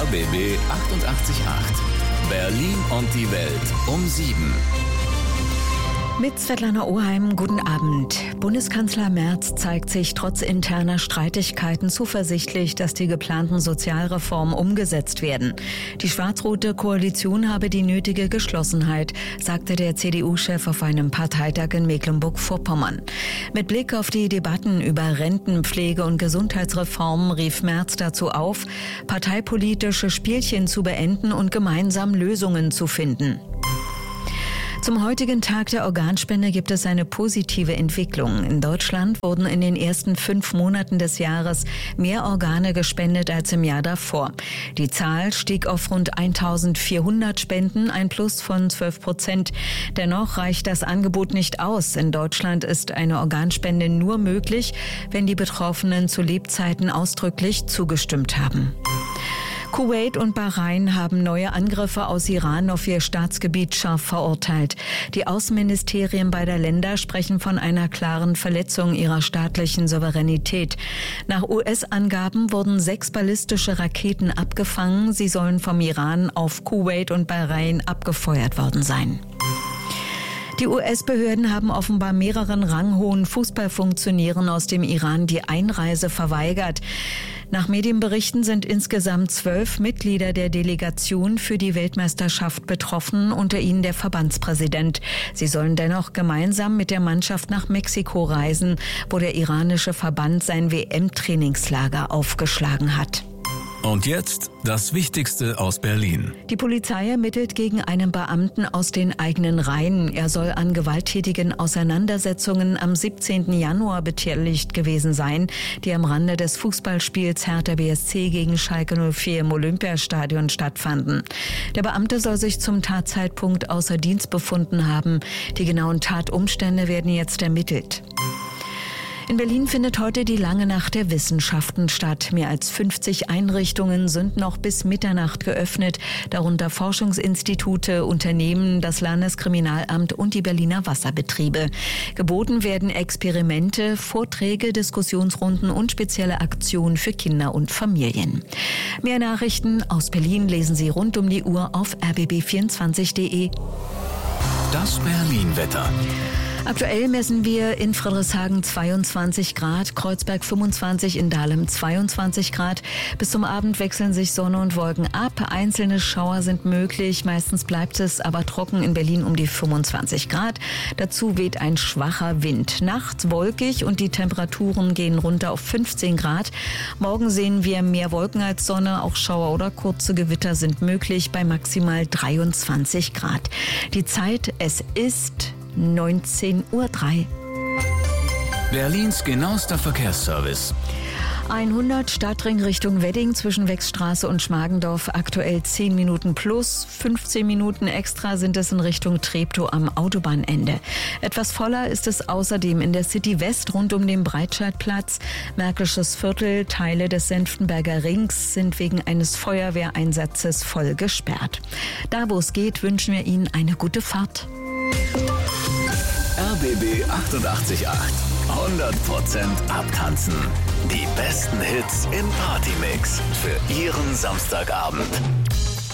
RBB 88.8. Berlin und die Welt um 7. Mit Svetlana Oheim, guten Abend. Bundeskanzler Merz zeigt sich trotz interner Streitigkeiten zuversichtlich, dass die geplanten Sozialreformen umgesetzt werden. Die schwarz-rote Koalition habe die nötige Geschlossenheit, sagte der CDU-Chef auf einem Parteitag in Mecklenburg-Vorpommern. Mit Blick auf die Debatten über Renten-, Pflege- und Gesundheitsreformen rief Merz dazu auf, parteipolitische Spielchen zu beenden und gemeinsam Lösungen zu finden. Zum heutigen Tag der Organspende gibt es eine positive Entwicklung. In Deutschland wurden in den ersten 5 Monaten des Jahres mehr Organe gespendet als im Jahr davor. Die Zahl stieg auf rund 1400 Spenden, ein Plus von 12%. Dennoch reicht das Angebot nicht aus. In Deutschland ist eine Organspende nur möglich, wenn die Betroffenen zu Lebzeiten ausdrücklich zugestimmt haben. Kuwait und Bahrain haben neue Angriffe aus Iran auf ihr Staatsgebiet scharf verurteilt. Die Außenministerien beider Länder sprechen von einer klaren Verletzung ihrer staatlichen Souveränität. Nach US-Angaben wurden 6 ballistische Raketen abgefangen. Sie sollen vom Iran auf Kuwait und Bahrain abgefeuert worden sein. Die US-Behörden haben offenbar mehreren ranghohen Fußballfunktionären aus dem Iran die Einreise verweigert. Nach Medienberichten sind insgesamt 12 Mitglieder der Delegation für die Weltmeisterschaft betroffen, unter ihnen der Verbandspräsident. Sie sollen dennoch gemeinsam mit der Mannschaft nach Mexiko reisen, wo der iranische Verband sein WM-Trainingslager aufgeschlagen hat. Und jetzt das Wichtigste aus Berlin. Die Polizei ermittelt gegen einen Beamten aus den eigenen Reihen. Er soll an gewalttätigen Auseinandersetzungen am 17. Januar beteiligt gewesen sein, die am Rande des Fußballspiels Hertha BSC gegen Schalke 04 im Olympiastadion stattfanden. Der Beamte soll sich zum Tatzeitpunkt außer Dienst befunden haben. Die genauen Tatumstände werden jetzt ermittelt. In Berlin findet heute die Lange Nacht der Wissenschaften statt. Mehr als 50 Einrichtungen sind noch bis Mitternacht geöffnet, darunter Forschungsinstitute, Unternehmen, das Landeskriminalamt und die Berliner Wasserbetriebe. Geboten werden Experimente, Vorträge, Diskussionsrunden und spezielle Aktionen für Kinder und Familien. Mehr Nachrichten aus Berlin lesen Sie rund um die Uhr auf rbb24.de. Das Berlin-Wetter. Aktuell messen wir in Friedrichshagen 22 Grad, Kreuzberg 25, in Dahlem 22 Grad. Bis zum Abend wechseln sich Sonne und Wolken ab. Einzelne Schauer sind möglich. Meistens bleibt es aber trocken in Berlin um die 25 Grad. Dazu weht ein schwacher Wind. Nachts wolkig und die Temperaturen gehen runter auf 15 Grad. Morgen sehen wir mehr Wolken als Sonne. Auch Schauer oder kurze Gewitter sind möglich bei maximal 23 Grad. Die Zeit, es ist 19:03 Uhr. Berlins genauester Verkehrsservice. 100 Stadtring Richtung Wedding zwischen Wechstraße und Schmargendorf, aktuell 10 Minuten plus, 15 Minuten extra sind es in Richtung Treptow am Autobahnende. Etwas voller ist es außerdem in der City West rund um den Breitscheidplatz. Märkisches Viertel, Teile des Senftenberger Rings sind wegen eines Feuerwehreinsatzes voll gesperrt. Da, wo es geht, wünschen wir Ihnen eine gute Fahrt. RBB 88.8. 100% abtanzen. Die besten Hits im Partymix für Ihren Samstagabend.